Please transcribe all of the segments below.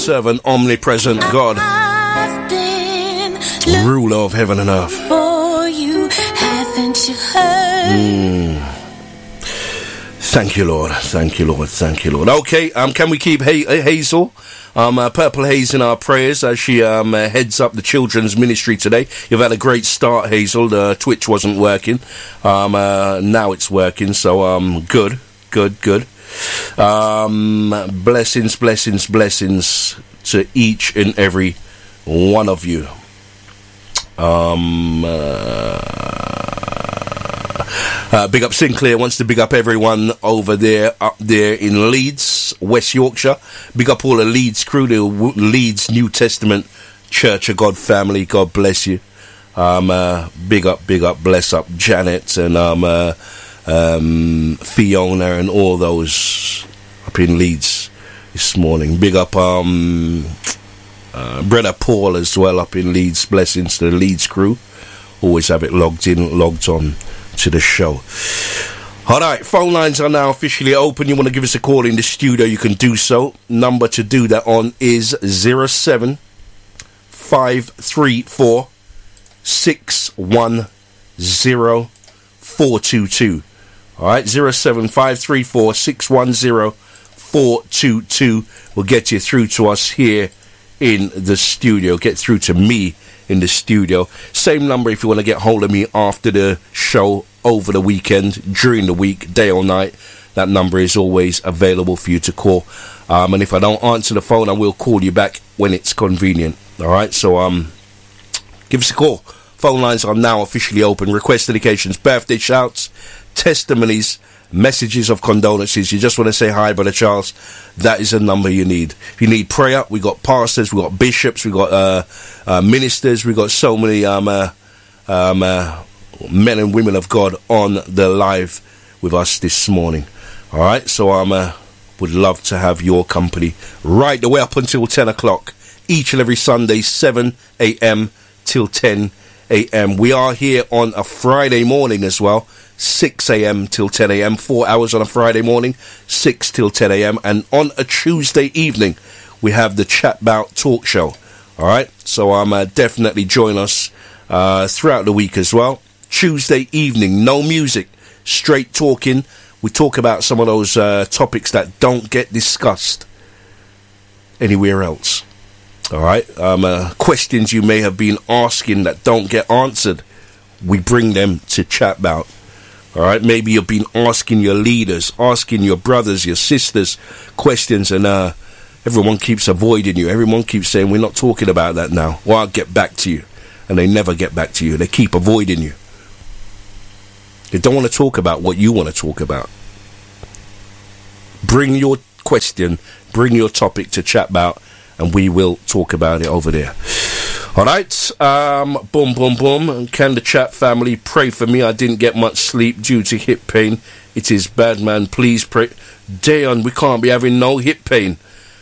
serve an omnipresent God, ruler of heaven and earth. For you, haven't you heard? Thank you, Lord. Thank you, Lord. Thank you, Lord. Okay, can we keep Hazel, Purple Haze in our prayers as she heads up the children's ministry today? You've had a great start, Hazel. The Twitch wasn't working. Now it's working, so good. Blessings to each and every one of you. Big up Sinclair wants to big up everyone over there, up there in Leeds, West Yorkshire. Big up all the Leeds crew, the Leeds New Testament Church of God family. God bless you. Big up, bless up Janet and Fiona and all those up in Leeds this morning. Big up Brother Paul as well up in Leeds. Blessings to the Leeds crew. Always have it logged on to the show. Alright, phone lines are now officially open. You want to give us a call in the studio, you can do so. Number to do that on is 07534 610-422. Alright, 07534 610-422 will get you through to us here in the studio. Get through to me in the studio. Same number if you want to get hold of me after the show, over the weekend, during the week, day or night. That number is always available for you to call. And if I don't answer the phone, I will call you back when it's convenient. Alright, so give us a call. Phone lines are now officially open. Request dedications, birthday shouts, testimonies, messages of condolences. You just want to say hi, Brother Charles, that is a number you need. If you need prayer, we got pastors, we got bishops, we got ministers, we got so many men and women of God on the live with us this morning. Alright, so would love to have your company right the way up until 10 o'clock each and every Sunday, 7 a.m. till 10 a.m. We are here on a Friday morning as well, 6 a.m. till 10 a.m. 4 hours on a Friday morning, 6 till 10 a.m. And on a Tuesday evening, we have the Chat Bout Talk Show. Alright, so definitely join us throughout the week as well. Tuesday evening, no music, straight talking. We talk about some of those topics that don't get discussed anywhere else. Alright, questions you may have been asking that don't get answered, we bring them to Chat Bout. Alright, maybe you've been asking your leaders, asking your brothers, your sisters questions, and everyone keeps avoiding you. Everyone keeps saying, we're not talking about that now. Well, I'll get back to you. And they never get back to you. They keep avoiding you. They don't want to talk about what you want to talk about. Bring your question, bring your topic to Chat Bout, and we will talk about it over there. Alright, boom. Can the chat family pray for me? I didn't get much sleep due to hip pain. It is bad, man. Please pray. Dayon, we can't be having no hip pain.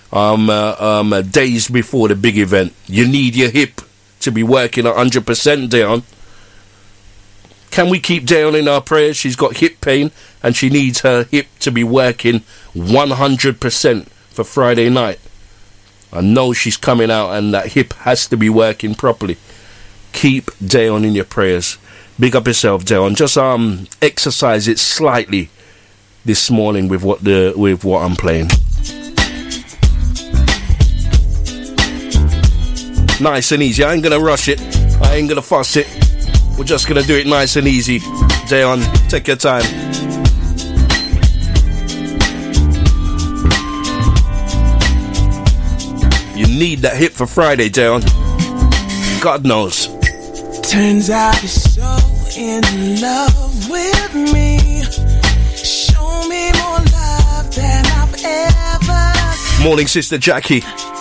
Days before the big event. You need your hip to be working 100%, Dayon. Can we keep Dayon in our prayers? She's got hip pain and she needs her hip to be working 100% for Friday night. I know she's coming out and that hip has to be working properly. Keep Dayon in your prayers. Big up yourself, Dayon. Just exercise it slightly this morning with what I'm playing. Nice and easy. I ain't gonna rush it. I ain't gonna fuss it. We're just gonna do it nice and easy. Dayon, take your time. You need that hip for Friday, Dayon. God knows. Turns out you're so in love with me. Show me more love than I've ever. Morning, Sister Jackie.